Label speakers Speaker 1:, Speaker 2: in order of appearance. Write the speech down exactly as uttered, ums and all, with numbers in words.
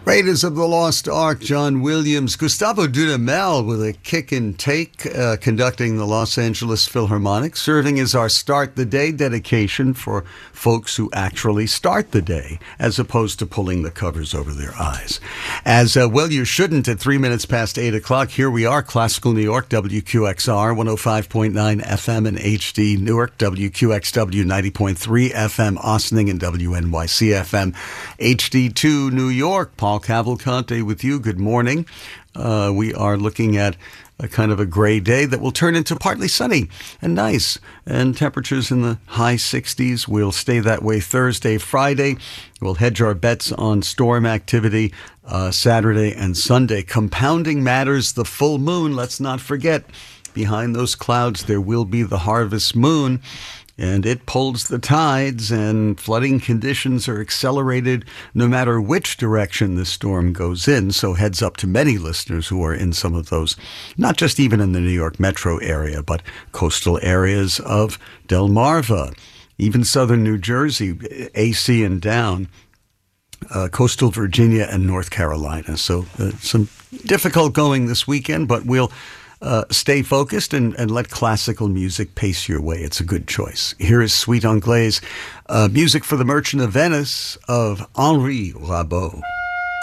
Speaker 1: Raiders of the Lost Ark, John Williams. Gustavo Dudamel with a kick and take, uh, conducting the Los Angeles Philharmonic, serving as our Start the Day dedication for folks who actually start the day, as opposed to pulling the covers over their eyes. As uh, well you shouldn't at three minutes past eight o'clock. Here we are, Classical New York, W Q X R, one oh five point nine F M and H D Newark, W Q X W ninety point three F M Ossining, and W N Y C F M H D two New York. Paul Cavalcante with you. Good morning. Uh, we are looking at a kind of a gray day that will turn into partly sunny and nice, and temperatures in the high sixties. We'll stay that way Thursday, Friday. We'll hedge our bets on storm activity uh, Saturday and Sunday. Compounding matters, the full moon. Let's not forget, behind those clouds there will be the harvest moon, and it pulls the tides, and flooding conditions are accelerated no matter which direction the storm goes in. So heads up to many listeners who are in some of those, not just even in the New York metro area, but coastal areas of Delmarva, even southern New Jersey, A C and down, uh, coastal Virginia and North Carolina. So uh, some difficult going this weekend, but we'll Uh, stay focused and, and let classical music pace your way. It's a good choice. Here is Suite Anglaise, uh, music for the Merchant of Venice of Henri Rabaud.